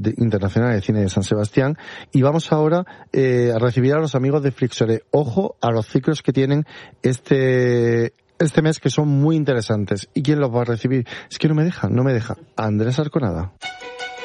Internacional de Cine de San Sebastián, y vamos ahora a recibir a los amigos de Flixolé. Ojo a los ciclos que tienen este mes, que son muy interesantes. ¿Y quién los va a recibir? Es que no me deja. Andrés Arconada.